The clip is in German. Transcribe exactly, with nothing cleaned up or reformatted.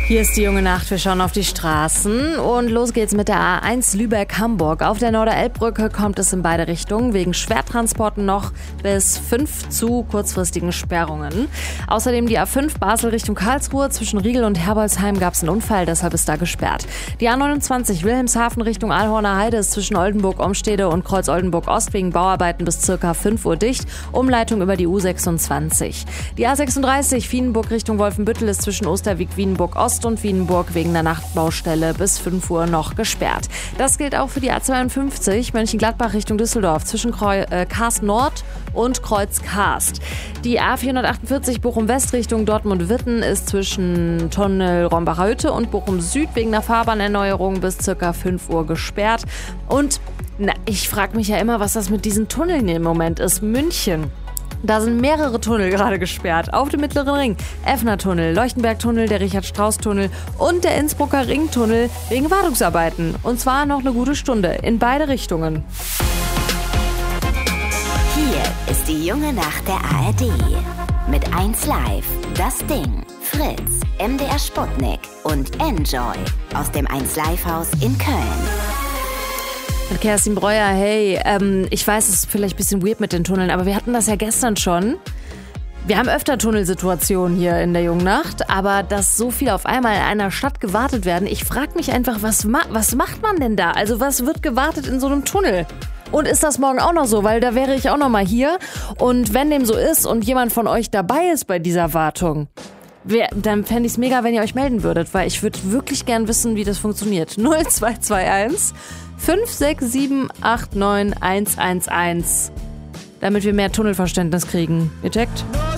Hier ist die junge Nacht, wir schauen auf die Straßen und los geht's mit der A eins Lübeck-Hamburg. Auf der Norderelbbrücke kommt es in beide Richtungen wegen Schwertransporten noch bis fünf zu kurzfristigen Sperrungen. Außerdem die A fünf Basel Richtung Karlsruhe. Zwischen Riegel und Herbolzheim gab es einen Unfall, deshalb ist da gesperrt. Die A neunundzwanzig Wilhelmshaven Richtung Alhorner Heide ist zwischen Oldenburg-Omstede und Kreuz-Oldenburg-Ost wegen Bauarbeiten bis circa fünf Uhr dicht. Umleitung über die U sechsundzwanzig. Die A sechsunddreißig Wienenburg Richtung Wolfenbüttel ist zwischen Osterwieck-Wienenburg-Ost und Wienenburg wegen der Nachtbaustelle bis fünf Uhr noch gesperrt. Das gilt auch für die A zweiundfünfzig Mönchengladbach Richtung Düsseldorf zwischen Kreu- äh, Karst Nord und Kreuz Karst. Die A vierhundertachtundvierzig Bochum-West Richtung Dortmund-Witten ist zwischen Tunnel Rombacher Hütte und Bochum Süd wegen der Fahrbahnerneuerung bis ca. fünf Uhr gesperrt. Und na, ich frage mich ja immer, was das mit diesen Tunneln im Moment ist. München. Da sind mehrere Tunnel gerade gesperrt. Auf dem Mittleren Ring. Effner-Tunnel, Leuchtenberg-Tunnel, der Richard-Strauss-Tunnel und der Innsbrucker Ringtunnel wegen Wartungsarbeiten. Und zwar noch eine gute Stunde in beide Richtungen. Hier ist die junge Nacht der A R D. Mit eins Live, Das Ding, Fritz, M D R Sputnik und Enjoy aus dem eins Live Haus in Köln. Mit Kerstin Breuer, hey, ähm, ich weiß, es ist vielleicht ein bisschen weird mit den Tunneln, aber wir hatten das ja gestern schon. Wir haben öfter Tunnelsituationen hier in der jungen Nacht, aber dass so viel auf einmal in einer Stadt gewartet werden, ich frage mich einfach, was, ma- was macht man denn da? Also was wird gewartet in so einem Tunnel? Und ist das morgen auch noch so? Weil da wäre ich auch noch mal hier. Und wenn dem so ist und jemand von euch dabei ist bei dieser Wartung, wer, dann fände ich es mega, wenn ihr euch melden würdet, weil ich würde wirklich gern wissen, wie das funktioniert. null zwei zwei eins fünf sechs sieben acht neun eins eins eins, damit wir mehr Tunnelverständnis kriegen. Ihr checkt?